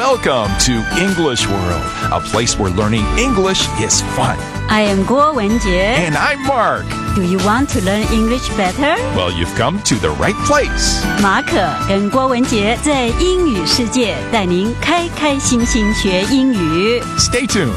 Welcome to English World, a place where learning English is fun. I am 郭文杰 And I'm Mark. Do you want to learn English better? Well, you've come to the right place. 马可跟郭文杰在英语世界带您开开心心学英语。 Stay tuned.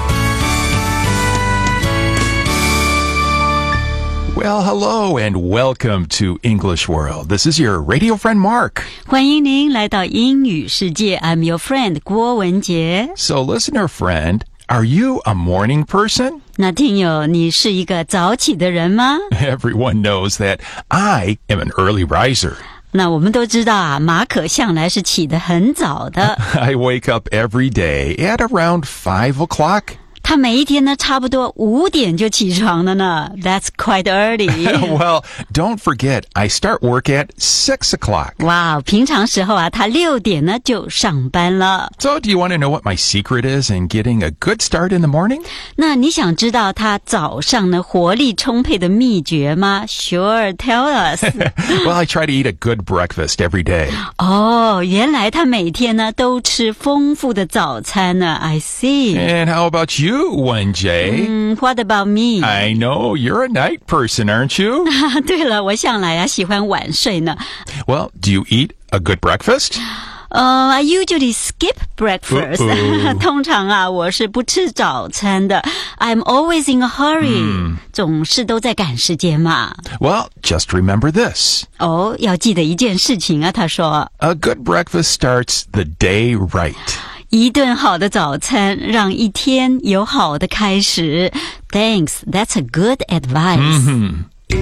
Well, hello and welcome to English World. This is your radio friend Mark. 欢迎您来到英语世界 I'm your friend 郭文杰。 So, listener friend, are you a morning person? 那听友，你是一个早起的人吗？ Everyone knows that I am an early riser. 那我们都知道啊，马可向来是起得很早的。 I wake up every day at around 5 o'clock. 他每一天呢，差不多5点就起床了呢。That's quite early. Well, don't forget, I start work at 6 o'clock. 哇，平常时候啊，他6点呢就上班了。 So, do you want to know what my secret is in getting a good start in the morning? 那你想知道他早上呢活力充沛的秘诀吗？ Sure, tell us. Well, I try to eat a good breakfast every day. 哦，原来他每天呢都吃丰富的早餐呢。I see. And how about you, Wenjie? What about me? I know you're a night person, aren't you? 对了，我向来啊喜欢晚睡呢。 Well, do you eat a good breakfast? I usually skip breakfast. 通常啊，我是不吃早餐的。I'm always in a hurry. 总是都在赶时间嘛。 Well, just remember this. 哦，要记得一件事情啊，他说。 A good breakfast starts the day right. 一顿好的早餐让一天有好的开始。Thanks, that's a good advice.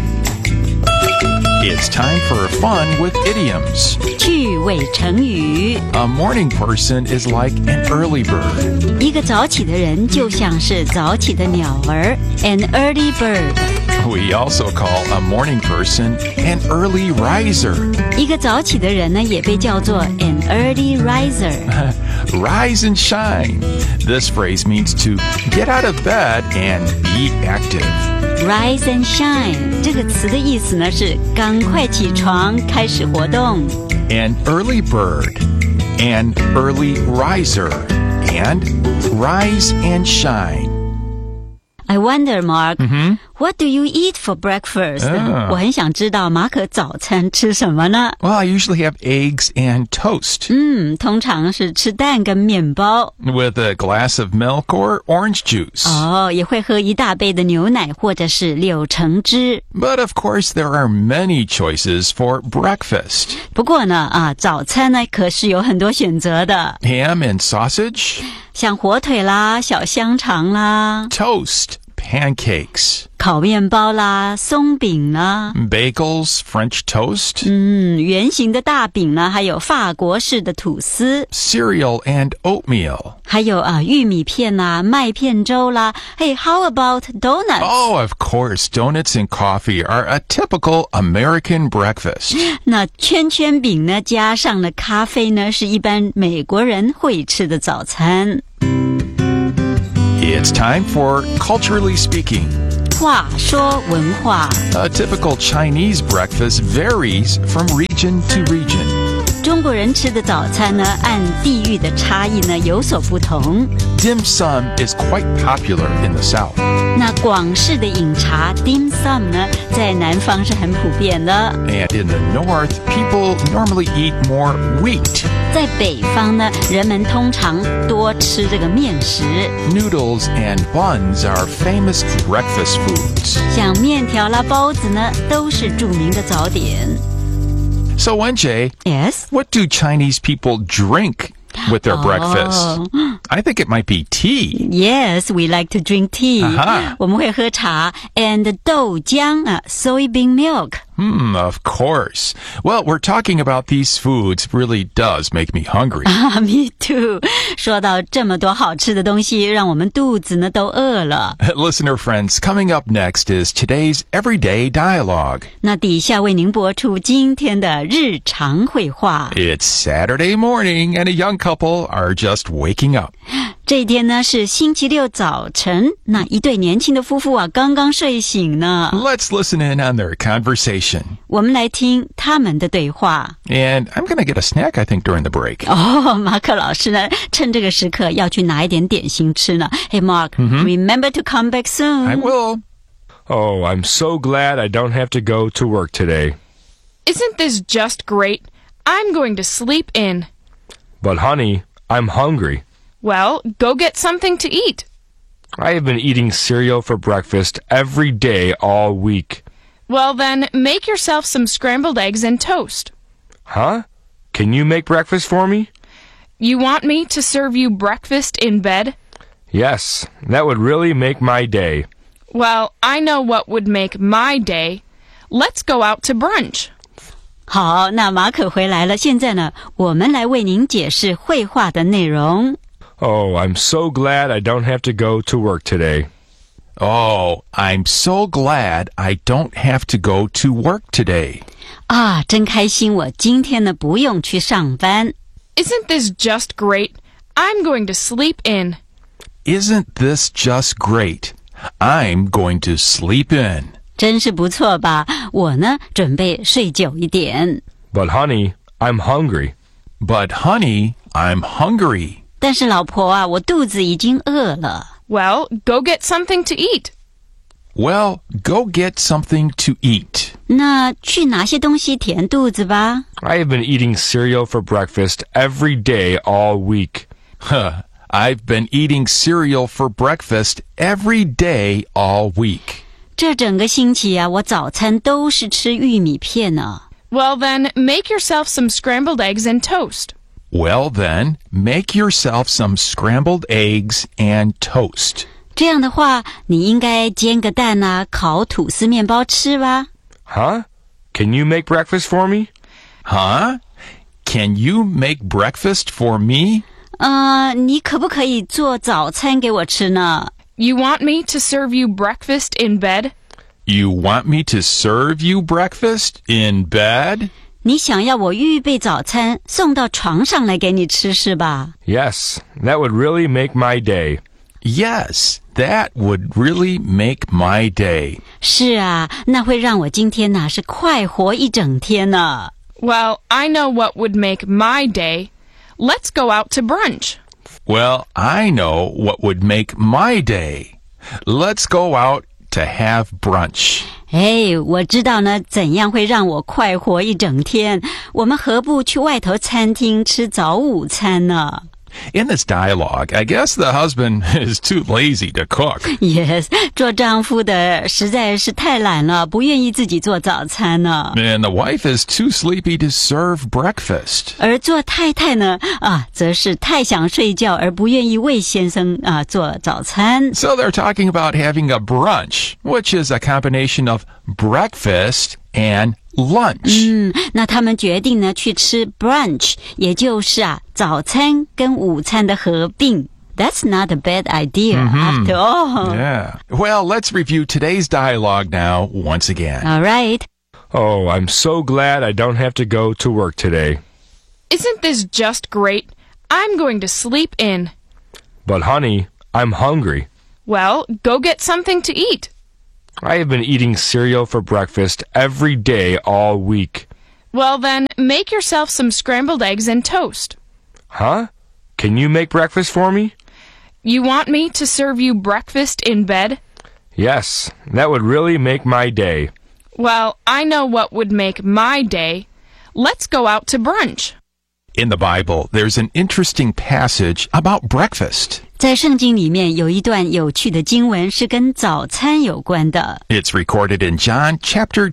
It's time for fun with idioms. 趣味成语。 A morning person is like an early bird. 一个早起的人就像是早起的鸟儿 an early bird. We also call a morning person an early riser. 一个早起的人呢，也被叫做 an early riser. Rise and shine. This phrase means to get out of bed and be active. Rise and shine 这个词的意思呢是赶快起床，开始活动。 An early bird, an early riser, and rise and shine. I wonder, Mark, what do you eat for breakfast? 我很想知道马可早餐吃什么呢？ Well, I usually have eggs and toast. 通常是吃蛋跟面包。 With a glass of milk or orange juice. 哦，也会喝一大杯的牛奶或者是柳橙汁。 But of course, there are many choices for breakfast. 不过呢，早餐呢可是有很多选择的， Ham and sausage, 像火腿啦、小香肠啦、 toast, pancakes, 烤面包啦、松饼啦。 bagels, French toast, 圆形的大饼呢，还有法国式的吐司， cereal and oatmeal. 还有玉米片啦、麦片粥啦。Hey, how about donuts? Oh, of course, donuts and coffee are a typical American breakfast. 那圈圈饼呢，加上了咖啡呢，是一般美国人会吃的早餐。 It's time for Culturally Speaking. 话说文化， A typical Chinese breakfast varies from region to region. 中国人吃的早餐呢，按地域的差异呢有所不同。 Dim sum is quite popular in the South. 那广式的饮茶 dim sum 呢，在南方是很普遍的。 And in the North, people normally eat more wheat. 在北方呢，人们通常多吃这个面食， Noodles and buns are famous breakfast foods. 像面条啦、包子呢，都是著名的早点。 So, Wenjie, Yes. what do Chinese people drink with their breakfast? I think it might be tea. Yes, we like to drink tea. 我们会喝茶 and 豆浆soybean milk. Of course. Well, we're talking about these foods really does make me hungry. Me too. 说到这么多好吃的东西，让我们肚子呢都饿了。 Listener friends, coming up next is today's Everyday Dialogue. 那底下为您播出今天的日常绘画。 It's Saturday morning and a young couple are just waking up. 这一天呢是星期六早晨，那一对年轻的夫妇啊刚刚睡醒呢。 Let's listen in on their conversation. 我们来听他们的对话。 And I'm going to get a snack, I think, during the break. 马克老师呢趁这个时刻要去拿一点点心吃呢。 Hey Mark, remember to come back soon. I will. Oh, I'm so glad I don't have to go to work today. Isn't this just great? I'm going to sleep in. But honey, I'm hungry. Well, go get something to eat. I have been eating cereal for breakfast every day all week. Well then, make yourself some scrambled eggs and toast. Huh? Can you make breakfast for me? You want me to serve you breakfast in bed? Yes, that would really make my day. Well, I know what would make my day. Let's go out to brunch. 好，那马可回来了，现在呢我们来为您解释绘画的内容。 Oh, I'm so glad I don't have to go to work today. Oh, I'm so glad I don't have to go to work today. 啊，真开心，我今天呢不用去上班。 Isn't this just great? I'm going to sleep in. Isn't this just great? I'm going to sleep in. 真是不错吧？我呢准备睡久一点。 But honey, I'm hungry. But honey, I'm hungry. 但是老婆啊，我肚子已经饿了。 Well, go get something to eat. Well, go get something to eat. 那去拿些东西填肚子吧。 I have been eating cereal for breakfast every day all week. I've been eating cereal for breakfast every day all week. 这整个星期啊，我早餐都是吃玉米片呢。 Well then, make yourself some scrambled eggs and toast. Well then, make yourself some scrambled eggs and toast. 这样的话，你应该煎个蛋啊，烤吐司面包吃吧。 Huh? Can you make breakfast for me? Huh? Can you make breakfast for me? 你可不可以做早餐给我吃呢？ You want me to serve you breakfast in bed? You want me to serve you breakfast in bed? 你想要我预备早餐送到床上来给你吃是吧？ Yes, that would really make my day. Yes, that would really make my day. 是啊，那会让我今天是快活一整天呢。 Well, I know what would make my day. Let's go out to brunch. Well, I know what would make my day. Let's go out to have brunch. 我知道呢，怎样会让我快活一整天。我们何不去外头餐厅吃早午餐呢？ In this dialogue, I guess the husband is too lazy to cook. Yes, 做丈夫的实在是太懒了，不愿意自己做早餐呢。 And the wife is too sleepy to serve breakfast. 而做太太呢，则是太想睡觉而不愿意为先生做早餐。 So they're talking about having a brunch, which is a combination of breakfast and lunch. 那他们决定呢去吃 brunch， 也就是早餐跟午餐的合并。That's not a bad idea after all. Yeah. Well, let's review today's dialogue now once again. All right. Oh, I'm so glad I don't have to go to work today. Isn't this just great? I'm going to sleep in. But honey, I'm hungry. Well, go get something to eat. I have been eating cereal for breakfast every day all week. Well then, make yourself some scrambled eggs and toast. Huh? Can you make breakfast for me? You want me to serve you breakfast in bed? Yes, that would really make my day. Well, I know what would make my day. Let's go out to brunch. In the Bible, there's an interesting passage about breakfast. 在圣经里面有一段有趣的经文是跟早餐有关的。 It's recorded in John chapter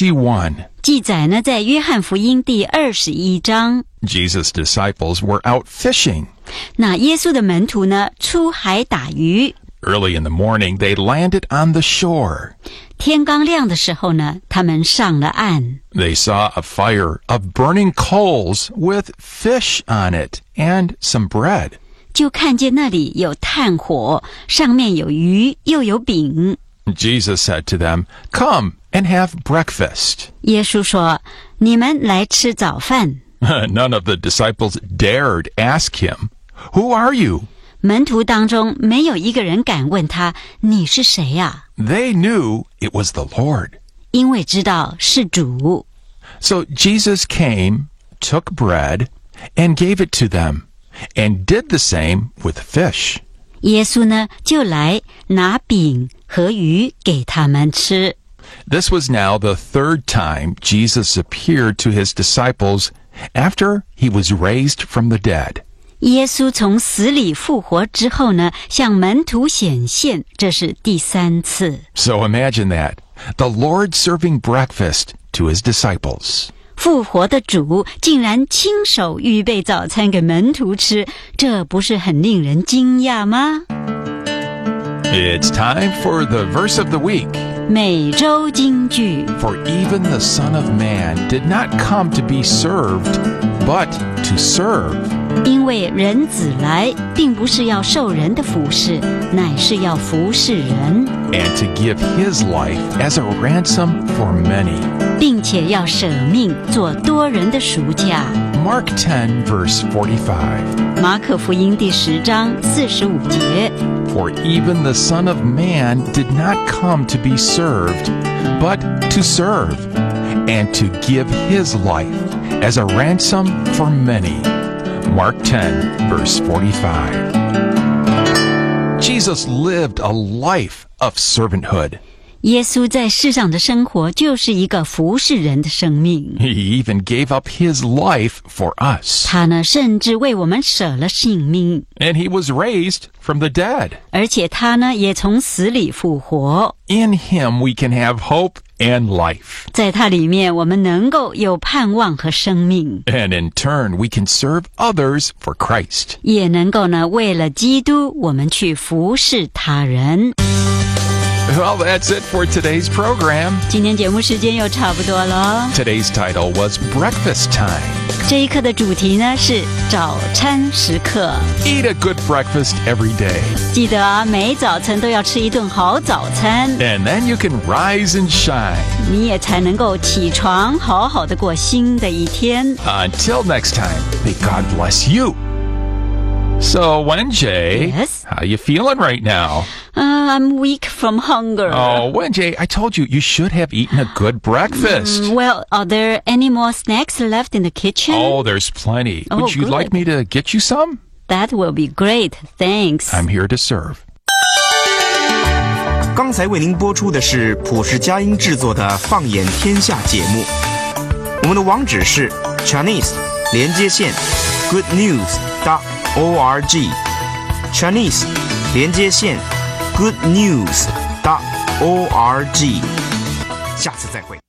21. 记载呢在约翰福音第21章。 Jesus' disciples were out fishing. 那耶稣的门徒呢出海打鱼。 Early in the morning, they landed on the shore. 天刚亮的时候呢，他们上了岸。 They saw a fire of burning coals with fish on it and some bread. 就看见那里有炭火，上面有鱼又有饼。 Jesus said to them, "Come and have breakfast." 耶稣说：“你们来吃早饭。” None of the disciples dared ask him, "Who are you?" 门徒当中没有一个人敢问他，你是谁呀 They knew it was the Lord. 因为知道是主。 So Jesus came, took bread, and gave it to them, and did the same with fish. 耶稣呢，就来拿饼和鱼给他们吃。 This was now the third time Jesus appeared to his disciples after he was raised from the dead. 耶稣从死里复活之后呢，向门徒显现，这是第3次。 So imagine that, the Lord serving breakfast to his disciples. 复活的主竟然亲手预备早餐给门徒吃，这不是很令人惊讶吗？ It's time for the verse of the week. 每周金句。 For even the Son of Man did not come to be served, but to serve. 因为人子来，并不是要受人的服侍，乃是要服侍人， And to give his life as a ransom for many. 并且要舍命做多人的赎价。 Mark 10, verse 45. 马可福音第10章45节。 For even the Son of Man did not come to be served, but to serve, and to give his life as a ransom for many. Mark 10, verse 45. Jesus lived a life of servanthood. 耶稣在世上的生活就是一个服侍人的生命。 He even gave up his life for us. 他呢，甚至为我们舍了性命， And he was raised from the dead. 而且他呢，也从死里复活。 In him we can have hope and life. 在他里面，我们能够有盼望和生命， And in turn, we can serve others for Christ. 也能够呢，为了基督，我们去服侍他人。 Well, that's it for today's program. 今天节目时间又差不多了。 Today's title was Breakfast Time. 这一课的主题呢是早餐时刻。 Eat a good breakfast every day. 记得啊，每早晨都要吃一顿好早餐， And then you can rise and shine. 你也才能够起床，好好的过新的一天。 Until next time, may God bless you. So, Wenjie, Yes? how you feeling right now? I'm weak from hunger. Oh, Wenjie, I told you should have eaten a good breakfast. Well, are there any more snacks left in the kitchen? Oh, there's plenty. Oh, Would you good. like me to get you some? That will be great. Thanks. I'm here to serve. 刚才为您播出的是普世佳音制作的《放眼天下》节目，我们的网址是 Chinese 连接线 goodnews.org Chinese 连接线 goodnews.org 下次再会。